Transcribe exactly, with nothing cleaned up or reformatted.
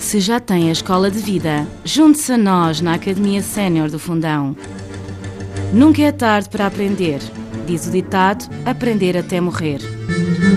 Se já tem a escola de vida, junte-se a nós na Academia Sénior do Fundão. Nunca é tarde para aprender. Diz o ditado, aprender até morrer.